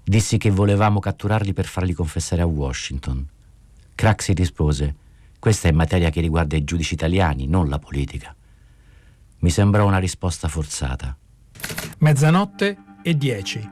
Dissi che volevamo catturarli per farli confessare a Washington. Craxi rispose: questa è materia che riguarda i giudici italiani, non la politica. Mi sembrò una risposta forzata. 00:10.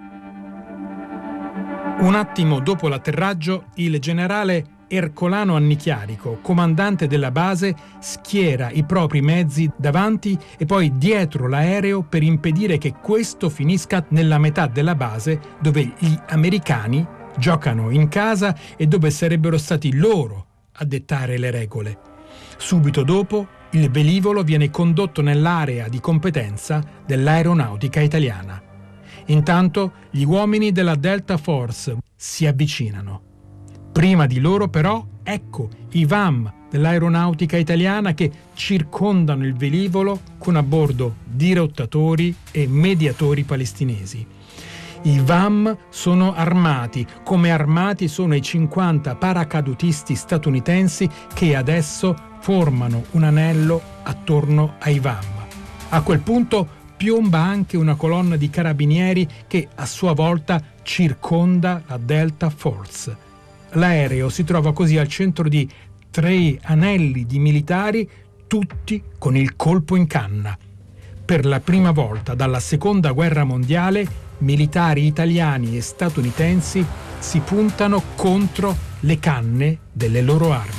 Un attimo dopo l'atterraggio, il generale Ercolano Annichiarico, comandante della base, schiera i propri mezzi davanti e poi dietro l'aereo per impedire che questo finisca nella metà della base dove gli americani giocano in casa e dove sarebbero stati loro a dettare le regole. Subito dopo, il velivolo viene condotto nell'area di competenza dell'aeronautica italiana. Intanto gli uomini della Delta Force si avvicinano. Prima di loro però, ecco i VAM dell'aeronautica italiana che circondano il velivolo con a bordo dirottatori e mediatori palestinesi. I VAM sono armati, come armati sono i 50 paracadutisti statunitensi che adesso formano un anello attorno ai VAM. A quel punto piomba anche una colonna di carabinieri che a sua volta circonda la Delta Force. L'aereo si trova così al centro di 3 anelli di militari, tutti con il colpo in canna. Per la prima volta dalla Seconda Guerra Mondiale, militari italiani e statunitensi si puntano contro le canne delle loro armi.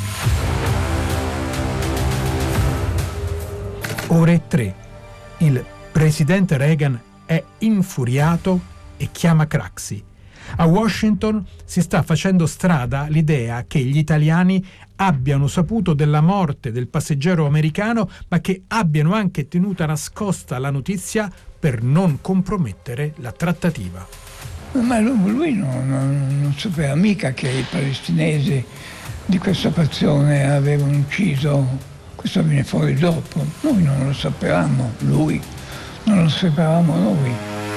Ore 3. Il presidente Reagan è infuriato e chiama Craxi. A Washington si sta facendo strada l'idea che gli italiani abbiano saputo della morte del passeggero americano, ma che abbiano anche tenuta nascosta la notizia per non compromettere la trattativa. Ma lui non sapeva mica che i palestinesi di questa fazione avevano ucciso. Questo viene fuori dopo. Noi non lo sapevamo, lui non lo sapevamo noi.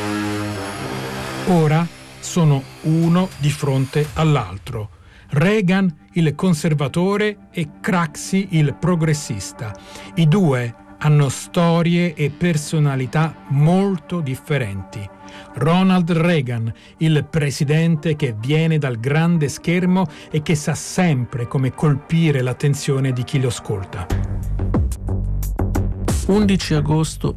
Ora sono uno di fronte all'altro. Reagan, il conservatore, e Craxi, il progressista. I due hanno storie e personalità molto differenti. Ronald Reagan, il presidente che viene dal grande schermo e che sa sempre come colpire l'attenzione di chi lo ascolta. 11 agosto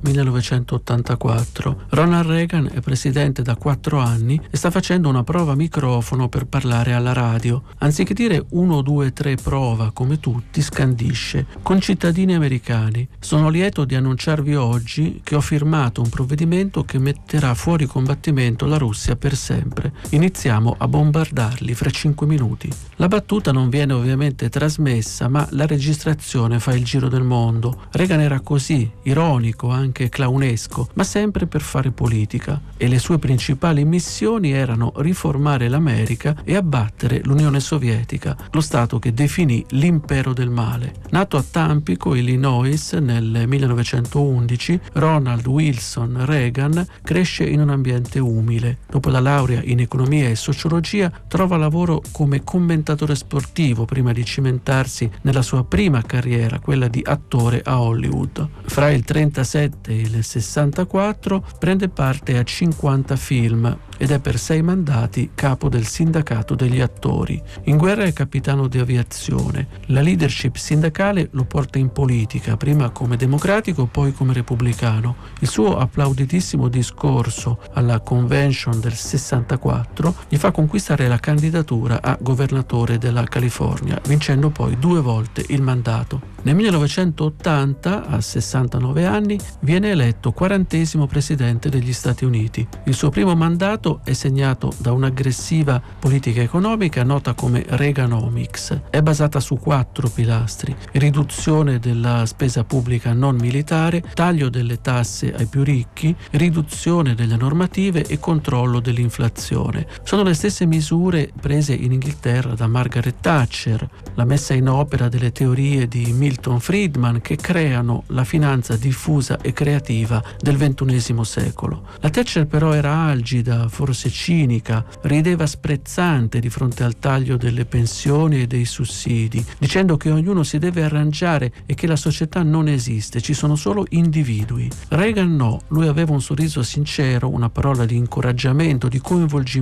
1984. Ronald Reagan è presidente da 4 anni e sta facendo una prova microfono per parlare alla radio. Anziché dire 1, 2, 3 prova come tutti, scandisce: concittadini americani, sono lieto di annunciarvi oggi che ho firmato un provvedimento che metterà fuori combattimento la Russia per sempre. Iniziamo a bombardarli fra 5 minuti. La battuta non viene ovviamente trasmessa, ma la registrazione fa il giro del mondo. Reagan era così, ironico, anche clownesco, ma sempre per fare politica, e le sue principali missioni erano riformare l'America e abbattere l'Unione Sovietica, lo stato che definì l'impero del male. Nato a Tampico, Illinois, nel 1911, Ronald Wilson Reagan cresce in un ambiente umile. Dopo la laurea in economia e sociologia, trova lavoro come commentatore sportivo prima di cimentarsi nella sua prima carriera, quella di attore a Hollywood. Fra il 1937 e il 1964 prende parte a 50 film ed è per 6 mandati capo del sindacato degli attori. In guerra è capitano di aviazione. La leadership sindacale lo porta in politica, prima come democratico, poi come repubblicano. Il suo applauditissimo discorso alla convention del 64 gli fa conquistare la candidatura a governatore della California, vincendo poi 2 volte il mandato. Nel 1980, a 69 anni, viene eletto 40° presidente degli Stati Uniti. Il suo primo mandato è segnato da un'aggressiva politica economica nota come Reaganomics. È basata su 4 pilastri: riduzione della spesa pubblica non militare, taglio delle tasse ai più ricchi, riduzione delle normative e controllo dell'inflazione. Sono le stesse misure prese in Inghilterra da Margaret Thatcher, la messa in opera delle teorie di Milton Friedman che creano la finanza diffusa e creativa del XXI secolo. La Thatcher però era algida, forse cinica, rideva sprezzante di fronte al taglio delle pensioni e dei sussidi, dicendo che ognuno si deve arrangiare e che la società non esiste, ci sono solo individui. Reagan no, lui aveva un sorriso sincero, una parola di incoraggiamento, di coinvolgimento